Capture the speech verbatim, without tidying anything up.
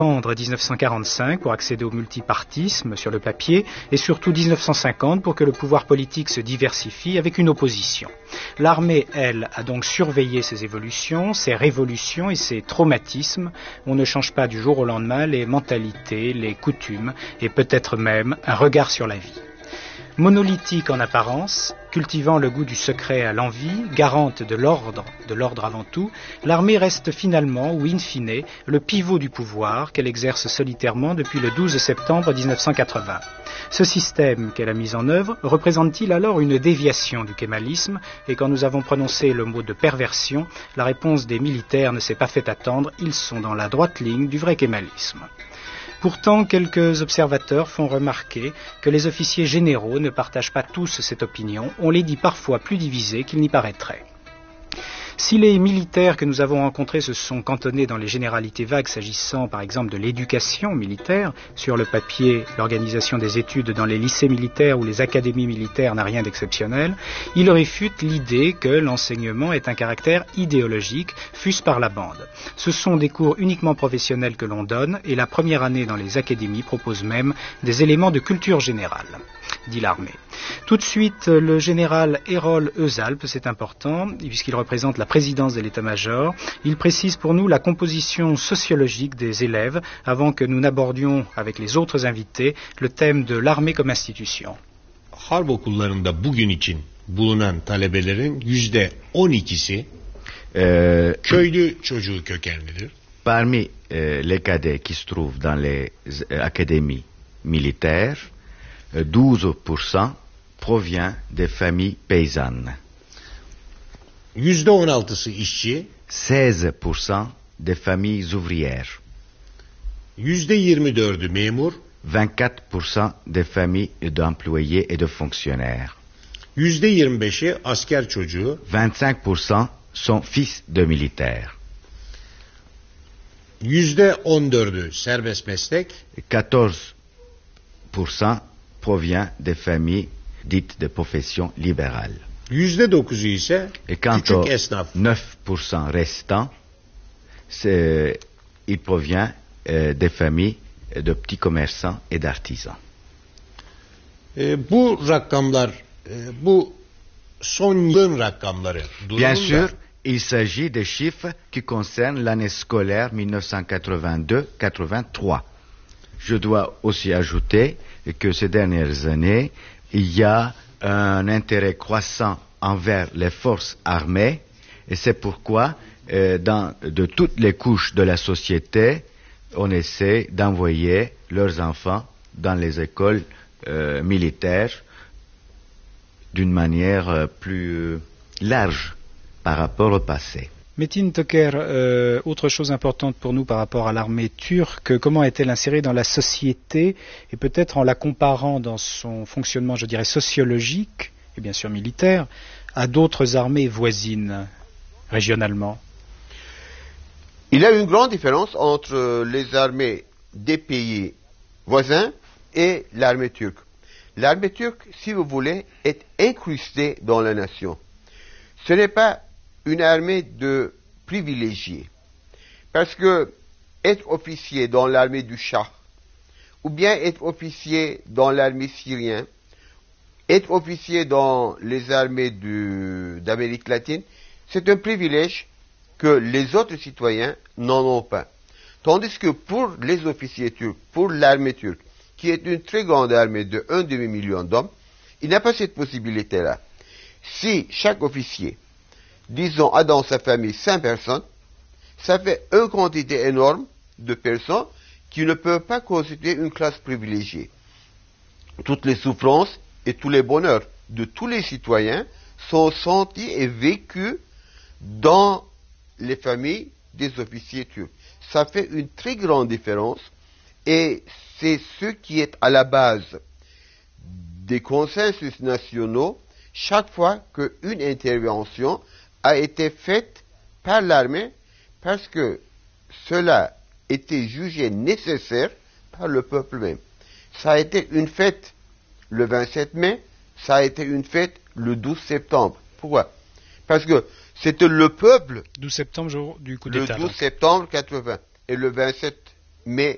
mille neuf cent quarante-cinq pour accéder au multipartisme sur le papier et surtout mille neuf cent cinquante pour que le pouvoir politique se diversifie avec une opposition. L'armée, elle, a donc surveillé ces évolutions, ces révolutions et ces traumatismes. On ne change pas du jour au lendemain les mentalités, les coutumes et peut-être même un regard sur la vie. Monolithique en apparence, cultivant le goût du secret à l'envie, garante de l'ordre, de l'ordre avant tout, l'armée reste finalement, ou in fine, le pivot du pouvoir qu'elle exerce solitairement depuis le douze septembre mille neuf cent quatre-vingts. Ce système qu'elle a mis en œuvre représente-t-il alors une déviation du kémalisme? Et quand nous avons prononcé le mot de perversion, la réponse des militaires ne s'est pas fait attendre, ils sont dans la droite ligne du vrai kémalisme. Pourtant, quelques observateurs font remarquer que les officiers généraux ne partagent pas tous cette opinion. On les dit parfois plus divisés qu'il n'y paraîtrait. Si les militaires que nous avons rencontrés se sont cantonnés dans les généralités vagues s'agissant par exemple de l'éducation militaire, sur le papier, l'organisation des études dans les lycées militaires ou les académies militaires n'a rien d'exceptionnel, ils réfutent l'idée que l'enseignement ait un caractère idéologique, fût-ce par la bande. Ce sont des cours uniquement professionnels que l'on donne et la première année dans les académies propose même des éléments de culture générale, dit l'armée. Tout de suite, le général Hérol Eusalp, c'est important, puisqu'il représente la présidence de l'état-major. Il précise pour nous la composition sociologique des élèves avant que nous n'abordions avec les autres invités le thème de l'armée comme institution. Harp okullarında bugün için bulunan talebelerin yüzde on ikisi euh, köylü çocuğu kökenlidir. Parmi euh, les cadets qui se trouvent dans les euh, académies militaires, euh, douze pour cent provient des familles paysannes. yüzde on altısı işçi, seize pour cent des familles ouvrières. yüzde yirmi dördü memur, vingt-quatre pour cent des familles d'employés et de fonctionnaires. yüzde yirmi beşi asker çocuğu, vingt-cinq pour cent sont fils de militaires. yüzde on dördü serbest meslek, quatorze pour cent provient des familles dites de profession libérale. yüzde dokuzu ise Et quant küçük au esnaf. neuf pour cent restant, c'est, il provient euh, des familles de petits commerçants et d'artisans. E, bu rakamlar, e, bu son yılın rakamları. Bien sûr, il s'agit des chiffres qui concernent l'année scolaire mille neuf cent quatre-vingt-deux quatre-vingt-trois. Je dois aussi ajouter que ces dernières années, il y a un intérêt croissant envers les forces armées et c'est pourquoi euh, dans de toutes les couches de la société, on essaie d'envoyer leurs enfants dans les écoles euh, militaires d'une manière euh, plus euh, large par rapport au passé. Metin Toker, euh, autre chose importante pour nous par rapport à l'armée turque, comment est-elle insérée dans la société et peut-être en la comparant dans son fonctionnement, je dirais, sociologique et bien sûr militaire, à d'autres armées voisines régionalement? Il y a une grande différence entre les armées des pays voisins et l'armée turque. L'armée turque, si vous voulez, est incrustée dans la nation. Ce n'est pas une armée de privilégiés. Parce que être officier dans l'armée du Shah, ou bien être officier dans l'armée syrienne, être officier dans les armées du, d'Amérique latine, c'est un privilège que les autres citoyens n'en ont pas. Tandis que pour les officiers turcs, pour l'armée turque, qui est une très grande armée de un demi-million d'hommes, il n'a pas cette possibilité-là. Si chaque officier, disons, a dans sa famille cinq personnes, ça fait une quantité énorme de personnes qui ne peuvent pas constituer une classe privilégiée. Toutes les souffrances et tous les bonheurs de tous les citoyens sont sentis et vécus dans les familles des officiers turcs. Ça fait une très grande différence et c'est ce qui est à la base des consensus nationaux chaque fois qu'une intervention a été faite par l'armée parce que cela était jugé nécessaire par le peuple même. Ça a été une fête le vingt-sept mai, ça a été une fête le douze septembre. Pourquoi? Parce que c'était le peuple, douze septembre, jour du coup le d'État. douze septembre quatre-vingts et le vingt-sept mai